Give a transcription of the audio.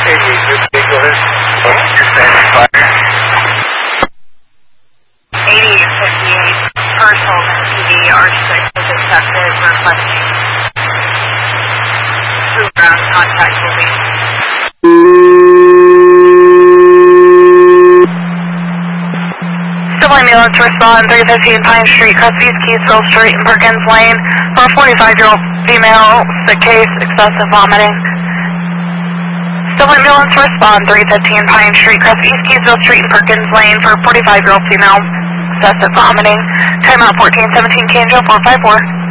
Go ahead. You're standing fire. 8858, Parcel MTD R6 is accepted, requesting crew ground contact will be. Civil ambulance respond 315 Pine Street, Cuspies, Keysville Street, and Perkins Lane for a 45-year-old female, sick case, excessive vomiting. Civil ambulance respond 315 Pine Street, Cuspies, Keysville Street, and Perkins Lane for a 45-year-old female, excessive vomiting. Timeout 1417, Canjo 454.